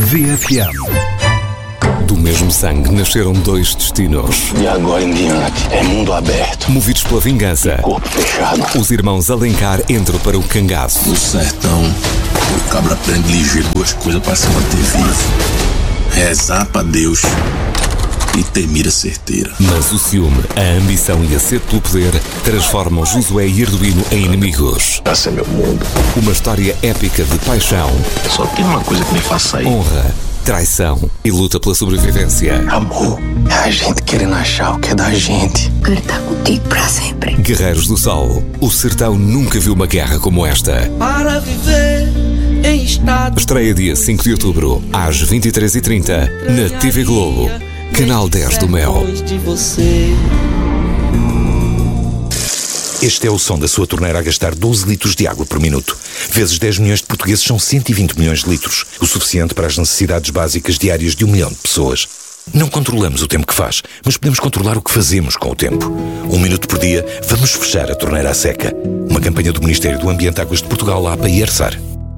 VFM. Do mesmo sangue nasceram dois destinos. E agora em diante é mundo aberto. Movidos pela vingança, corpo fechado. Os irmãos Alencar entram para o cangaço. No sertão, o cabra aprende ligeiro duas coisas para se manter vivo: rezar pra Deus e ter mira certeira. Mas o ciúme, a ambição e a sede pelo poder transformam Josué e Arduino em inimigos. Esse é meu mundo. Uma história épica de paixão, Só tem uma coisa que me faz sair. honra, traição e luta pela sobrevivência. Amor. É a gente querendo achar o que é da gente. Quero estar contigo para sempre. Guerreiros do Sol. O sertão nunca viu uma guerra como esta. Para viver em estado. Estreia dia 5 de outubro, às 23h30, na TV Globo. Canal 10 do Mel. Este é o som da sua torneira a gastar 12 litros de água por minuto. Vezes 10 milhões de portugueses são 120 milhões de litros. O suficiente para as necessidades básicas diárias de 1 milhão de pessoas. Não controlamos o tempo que faz, mas podemos controlar o que fazemos com o tempo. 1 minuto por dia, vamos fechar a torneira à seca. Uma campanha do Ministério do Ambiente, Águas de Portugal, APA e ERSAR.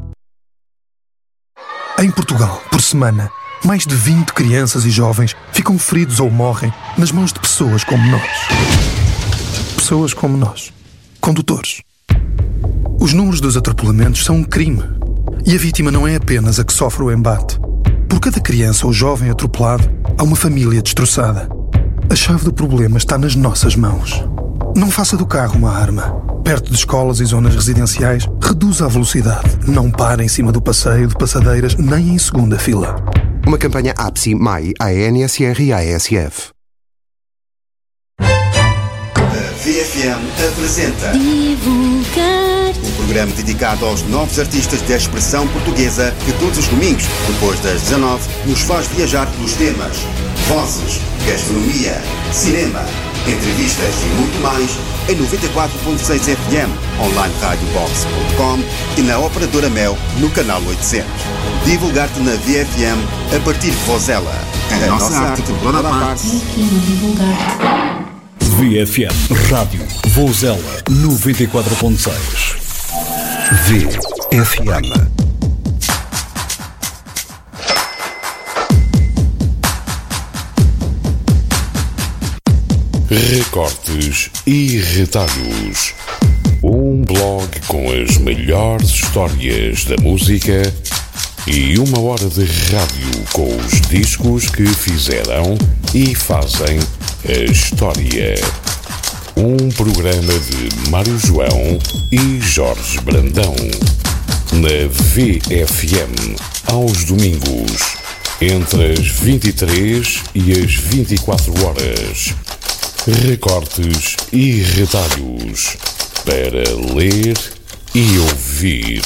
Em Portugal, por semana, mais de 20 crianças e jovens ficam feridos ou morrem nas mãos de pessoas como nós. Pessoas como nós. Condutores. Os números dos atropelamentos são um crime. E a vítima não é apenas a que sofre o embate. Por cada criança ou jovem atropelado, há uma família destroçada. A chave do problema está nas nossas mãos. Não faça do carro uma arma. Perto de escolas e zonas residenciais, reduza a velocidade. Não pare em cima do passeio de passadeiras nem em segunda fila. Uma campanha APSI, MAI, ANSR e ASF. A VFM apresenta Divulgar. um programa dedicado aos novos artistas da expressão portuguesa que todos os domingos, depois das 19, nos faz viajar pelos temas vozes, gastronomia, cinema, entrevistas e muito mais em 94.6 FM, online radiobox.com e na Operadora Mel no canal 800. Divulgar-te na VFM a partir de Vozela. A nossa arte por toda a parte. Aqui no Divulgar. VFM Rádio Vozela 94.6. VFM. Recortes e retalhos. Um blog com as melhores histórias da música e 1 hora de rádio com os discos que fizeram e fazem a história. Um programa de Mário João e Jorge Brandão. Na VFM, aos domingos, entre as 23 e as 24 horas. Recortes e retalhos para ler e ouvir.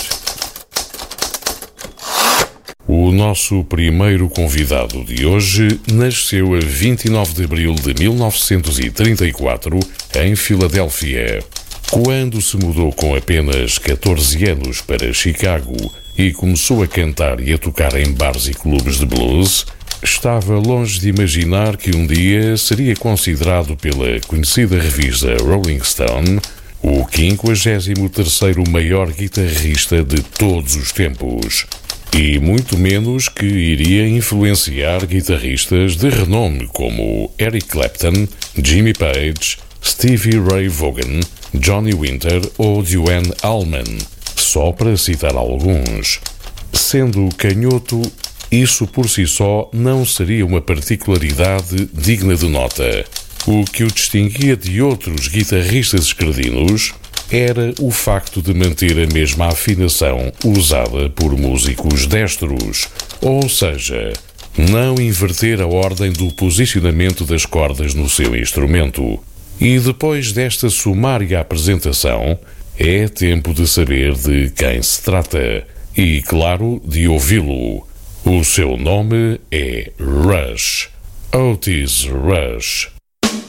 O nosso primeiro convidado de hoje nasceu a 29 de abril de 1934 em Filadélfia. Quando se mudou com apenas 14 anos para Chicago e começou a cantar e a tocar em bares e clubes de blues, estava longe de imaginar que um dia seria considerado pela conhecida revista Rolling Stone o 53º maior guitarrista de todos os tempos. E muito menos que iria influenciar guitarristas de renome como Eric Clapton, Jimmy Page, Stevie Ray Vaughan, Johnny Winter ou Duane Allman, só para citar alguns. Sendo canhoto, isso por si só não seria uma particularidade digna de nota. O que o distinguia de outros guitarristas esquerdinos era o facto de manter a mesma afinação usada por músicos destros, ou seja, não inverter a ordem do posicionamento das cordas no seu instrumento. E depois desta sumária apresentação, é tempo de saber de quem se trata e, claro, de ouvi-lo. O seu nome é Rush. Otis Rush.